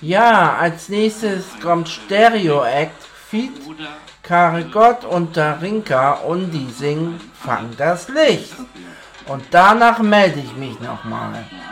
Ja, als nächstes kommt Stereo Act, Feat. Karegott und Darinka und die singen Fang das Licht. Und danach melde ich mich nochmal.